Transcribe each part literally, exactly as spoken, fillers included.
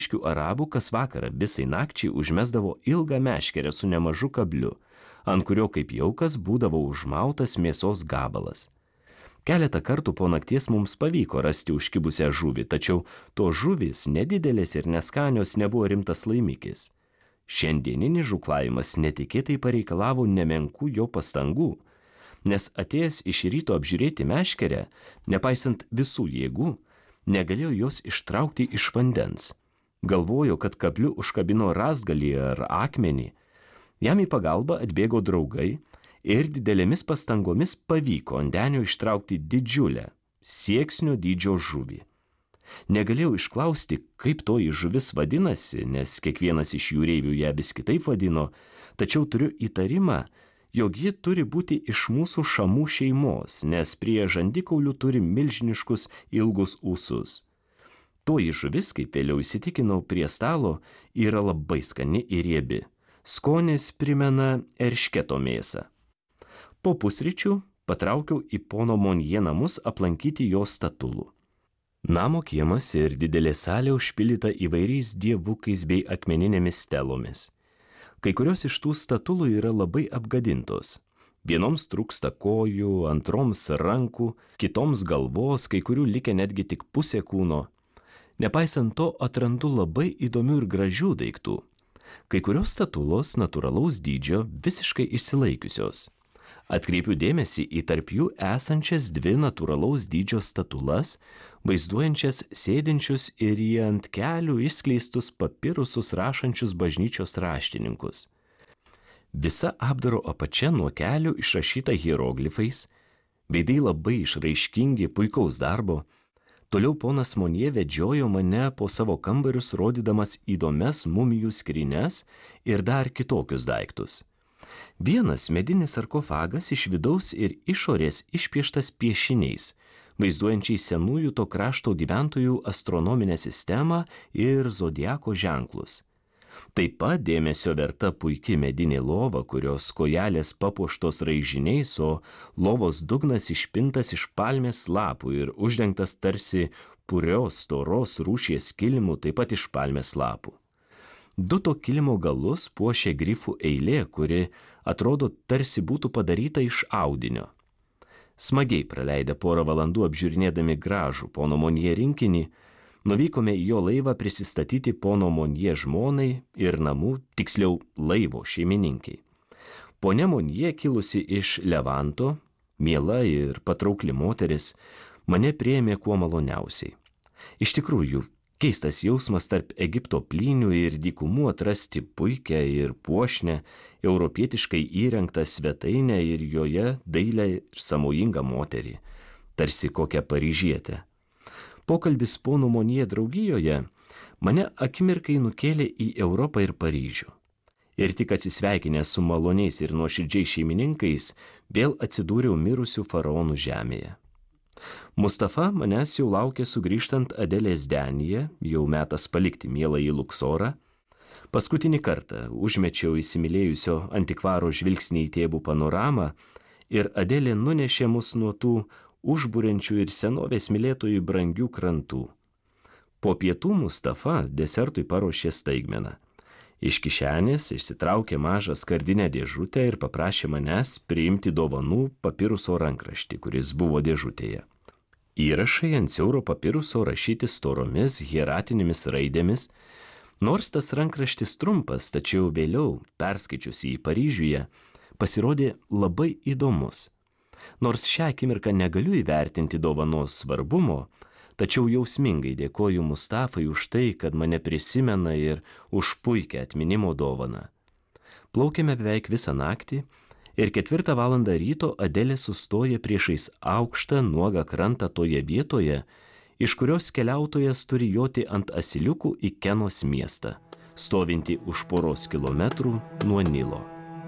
Iškių arabų kas vakarą visai nakčiai užmesdavo ilgą meškerę su nemažu kabliu, ant kurio kaip jaukas būdavo užmautas mėsos gabalas. Keletą kartų po nakties mums pavyko rasti užkibusią žuvį, tačiau to žuvis nedidelės ir neskanios nebuvo rimtas laimikis. Šiandieninis žuklavimas netikėtai pareikalavo nemenkų jo pastangų, nes atėjęs iš ryto apžiūrėti meškerę, nepaisant visų jėgų, negalėjo jos ištraukti iš vandens. Galvojo, kad kabliu užkabino rąstgalį ar akmenį. Jam į pagalbą atbėgo draugai ir didelėmis pastangomis pavyko ant denio ištraukti didžiulę, sieksnio dydžio žuvį. Negalėjau išklausti, kaip toji žuvis vadinasi, nes kiekvienas iš jūreivių ją vis kitaip vadino, tačiau turiu įtarimą, jog ji turi būti iš mūsų šamų šeimos, nes prie žandikaulių turi milžiniškus ilgus ūsus. Toji žuvis, kaip vėliau įsitikinau, prie stalo yra labai skani ir riebi. Skonis primena eršketo mėsą. Po pusryčių patraukiau į pono Monje namus aplankyti jo statulų. Namo kiemas ir didelė salė užpildyta įvairiais dievukais bei akmeninėmis stelomis. Kai kurios iš tų statulų yra labai apgadintos. Vienoms trūksta kojų, antroms rankų, kitoms galvos, kai kurių likę netgi tik pusė kūno. Nepaisant to, atrandu labai įdomių ir gražių daiktų. Kai kurios statulos natūralaus dydžio visiškai išsilaikiusios. Atkreipiu dėmesį į tarp jų esančias dvi natūralaus dydžio statulas, vaizduojančias sėdinčius ir į ant kelių išskleistus papirusus rašančius bažnyčios raštininkus. Visa apdaro apačia nuo kelių išrašyta hieroglifais, veidai labai išraiškingi, puikaus darbo. Toliau ponas Monje vedžiojo mane po savo kambarius, rodydamas įdomias mumijų skrynes ir dar kitokius daiktus. Vienas medinis sarkofagas iš vidaus ir išorės išpieštas piešiniais, vaizduojančiais senųjų to krašto gyventojų astronominę sistemą ir zodiako ženklus. Taip pat dėmesio verta puiki medinė lova, kurios kojelės papuoštos raižiniais, o lovos dugnas išpintas iš palmės lapų ir uždengtas tarsi purios storos rūšies kilimu, taip pat iš palmės lapų. Du to kilimo galus puošia grifų eilė, kuri atrodo tarsi būtų padaryta iš audinio. Smagiai praleidę porą valandų apžiūrinėdami gražų pono Monje rinkinį, nuvykome į jo laivą prisistatyti pono Monje žmonai ir namų, tiksliau laivo šeimininkiai. Ponia Monje, kilusi iš Levanto, miela ir patraukli moteris, mane priėmė kuo maloniausiai. Iš tikrųjų, keistas jausmas tarp Egipto plynių ir dykumų atrasti puikią ir puošnę, europietiškai įrengtą svetainę ir joje dailią ir samojingą moterį, tarsi kokią paryžietę. Pokalbis pono Monje draugijoje mane akimirkai nukėlė į Europą ir Paryžių. Ir tik atsisveikinęs su maloniais ir nuoširdžiais šeimininkais, vėl atsidūriau mirusių faraonų žemėje. Mustafa manęs jau laukė sugrįžtant Adelės denyje, jau metas palikti mieląjį Luksorą. Paskutinį kartą užmečiau įsimylėjusio antikvaro žvilgsnį į tėvų panoramą ir Adelė nunešė mus nuo tų užburiančių ir senovės mylėtojų brangių krantų. Po pietų Mustafa desertui paruošė staigmeną. Iš kišenės išsitraukė mažą skardinę dėžutę ir paprašė manęs priimti dovanų papiruso rankraštį, kuris buvo dėžutėje. Įrašai ant siauro papiruso rašyti storomis hieratinėmis raidėmis, nors tas rankraštis trumpas, tačiau vėliau, perskaičiusi į Paryžiuje, pasirodė labai įdomus. Nors šią akimirką negaliu įvertinti dovanos svarbumo, tačiau jausmingai dėkoju Mustafai už tai, kad mane prisimena ir už puikią atminimo dovaną. Plaukėme beveik visą naktį ir ketvirtą valandą ryto Adelė sustoja priešais aukštą nuogą krantą toje vietoje, iš kurios keliautojas turi joti ant asiliukų į Kenos miestą, stovintį už poros kilometrų nuo Nilo.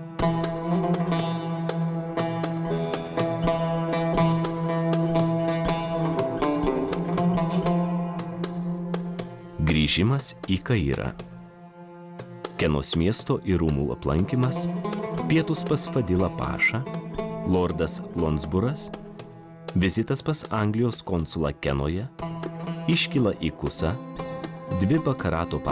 Grįžimas į Kairą. Kenos miesto ir rūmų aplankymas, pietus pas Fadilą Pašą, lordas Lonsburas, vizitas pas Anglijos konsulą Kenoje, iškyla į Kusą, dvi bakarato